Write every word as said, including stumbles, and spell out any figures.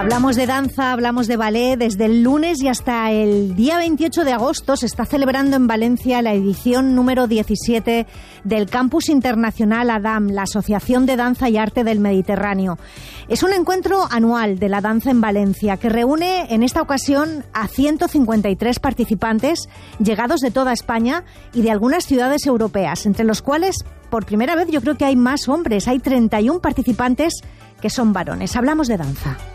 Hablamos de danza, hablamos de ballet. Desde el lunes y hasta el día veintiocho de agosto se está celebrando en Valencia la edición número diecisiete del Campus Internacional ADAM, la Asociación de Danza y Arte del Mediterráneo. Es un encuentro anual de la danza en Valencia que reúne en esta ocasión a ciento cincuenta y tres participantes llegados de toda España y de algunas ciudades europeas, entre los cuales, por primera vez, yo creo que hay más hombres. Hay treinta y uno participantes que son varones. Hablamos de danza.